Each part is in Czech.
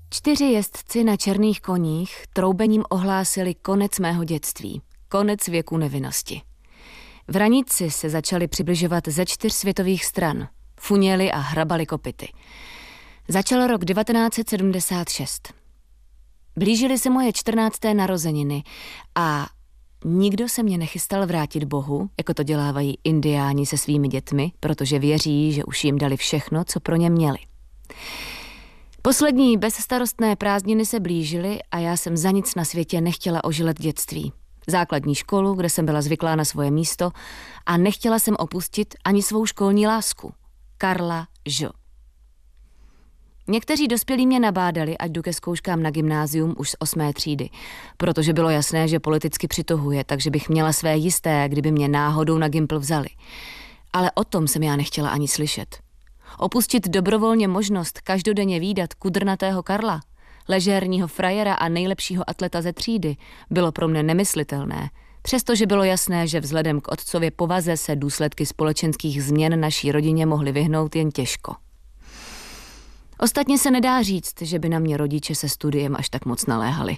4 jezdci na černých koních troubením ohlásili konec mého dětství, konec věku nevinnosti. Vranici se začali přibližovat ze 4 světových stran, funěli a hrabali kopyty. Začal rok 1976. Blížily se moje 14. narozeniny a nikdo se mě nechystal vrátit Bohu, jako to dělávají indiáni se svými dětmi, protože věří, že už jim dali všechno, co pro ně měli. Poslední bezstarostné prázdniny se blížily a já jsem za nic na světě nechtěla ožilet dětství. Základní školu, kde jsem byla zvyklá na svoje místo, a nechtěla jsem opustit ani svou školní lásku. Karla Ž. Někteří dospělí mě nabádali, ať jdu ke zkouškám na gymnázium už z 8. třídy, protože bylo jasné, že politicky přitohuje, takže bych měla své jisté, kdyby mě náhodou na gympl vzali. Ale o tom jsem já nechtěla ani slyšet. Opustit dobrovolně možnost každodenně vídat kudrnatého Karla, ležérního frajera a nejlepšího atleta ze třídy, bylo pro mne nemyslitelné, přestože bylo jasné, že vzhledem k otcově povaze se důsledky společenských změn naší rodině mohly vyhnout jen těžko. Ostatně se nedá říct, že by na mě rodiče se studiem až tak moc naléhali.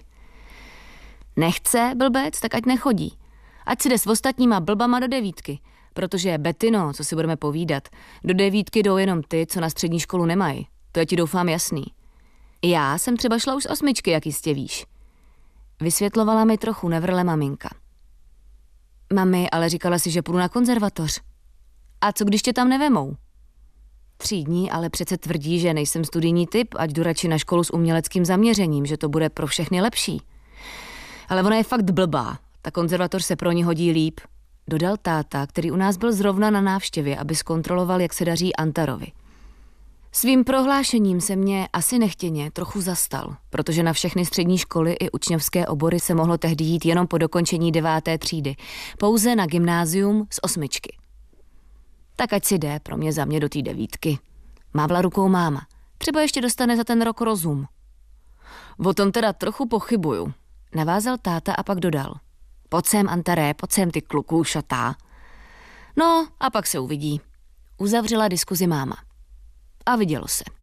Nechce blbec, tak ať nechodí. Ať si jde s ostatníma blbama do 9, protože Betino, co si budeme povídat, do 9 jdou jenom ty, co na střední školu nemají. To je ti doufám jasný. Já jsem třeba šla už z 8, jak jistě víš. Vysvětlovala mi trochu nevrle maminka. Mami, ale říkala si, že půjdu na konzervatoř. A co když tě tam nevemou? Třídní ale přece tvrdí, že nejsem studijní typ, ať jdu radši na školu s uměleckým zaměřením, že to bude pro všechny lepší. Ale ona je fakt blbá, ta konzervatoř se pro ní hodí líp, dodal táta, který u nás byl zrovna na návštěvě, aby zkontroloval, jak se daří Antarovi. Svým prohlášením se mě asi nechtěně trochu zastal, protože na všechny střední školy i učňovské obory se mohlo tehdy jít jenom po dokončení 9. třídy, pouze na gymnázium z 8. Tak ať si jde pro mě za mě do té 9. Mávla rukou máma. Třeba ještě dostane za ten rok rozum. O tom teda trochu pochybuju, navázal táta a pak dodal. Pojď sem, Antare, pojď sem, ty kluku šatá. No a pak se uvidí. Uzavřela diskuzi máma. A vidělo se.